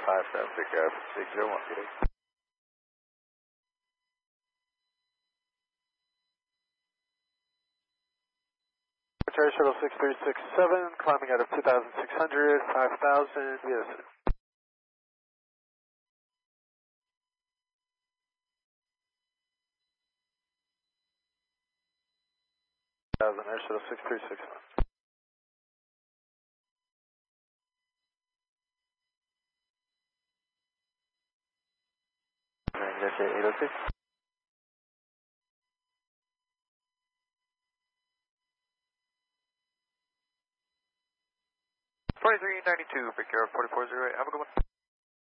57, pick up 601. Military Shuttle 6367, climbing out of 2600, 5000, yes. 1000, Air Shuttle 6361. Negotiate 806. 2392, pick care of 4408, have a good one.